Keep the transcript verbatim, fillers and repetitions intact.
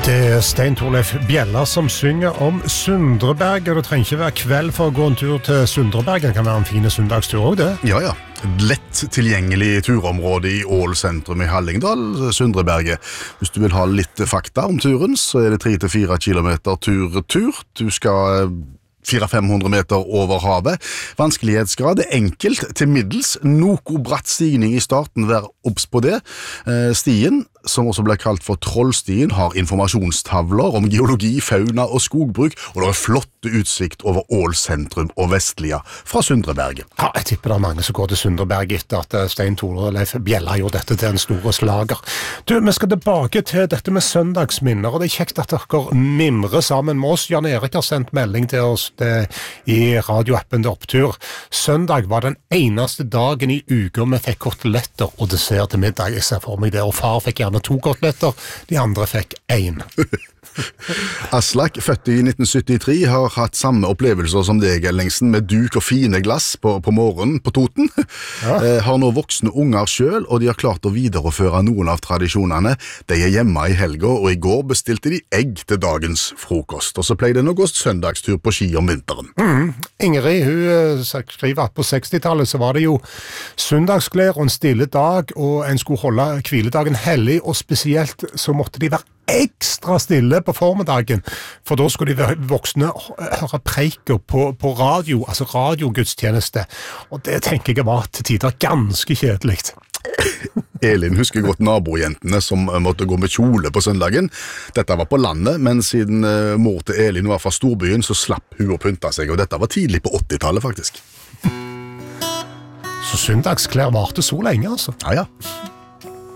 Det er Stein Torleif Bjella som synger om Sundreberget. Det trenger ikke være kveld for å gå en tur til Sundreberget. Det kan være en fin søndagstur også, det. Ja, ja. Lett tilgjengelig turområde i Ål sentrum i Hallingdal, Sundreberget. Hvis du vil ha litt fakta om turen, så er det tre til fire kilometer tur-tur. Du skal fire til fem hundre meter over havet. Vanskelighetsgrad er enkelt til middels. Noe bratt stigning i starten, vær obs på det. Stien, som også ble kalt for Trollstien, har informasjonstavler om geologi, fauna og skogbruk, og det er flotte utsikt over Ål sentrum og Vestlia fra Sundreberget. Ja, jeg tipper det er mange som går til Sundreberget etter at Stein Torleif Bjella gjorde dette til en stor slager. Du, vi skal tilbake til dette med søndagsminner, og det er kjekt at dere mimrer sammen med oss. Jan Erik har sendt melding til oss det, i radioappen til Opptur. Søndag var den eneste dagen i uka vi fikk koteletter og dessert til middag. Jeg ser for meg det, og far fikk gjerne to koteletter, de andre fikk én. Aslak, født i nitten syttitre, har hatt samme opplevelser som deg, Ellingsen, med duk og fine glass på, på morgenen på Toten. Ja. Eh, har nå voksne unger selv, og de har klart å videreføre noen av tradisjonene. De er hjemme i helga, og i går bestilte de egg til dagens frokost. Og så pleide det å gå søndagstur på ski om vinteren. Mm. Ingrid, hun skriver at på sekstitallet så var det jo søndagsklær og en stille dag, og en skulle holde hviledagen hellig, og spesielt så måtte de være ekstra stille på formiddagen, for da skulle de voksne høre preiker på, på radio, altså radiogudstjeneste, og det tenker jeg var til tider ganske kjedelig. Elin husker godt nabojentene som måtte gå med kjole på søndagen. Dette var på landet, men siden mor til Elin var fra storbyen, så slapp hun å pynte seg, og dette var tidlig på åttitallet faktisk. Så søndagsklær varte så lenge, altså? Ja, ja.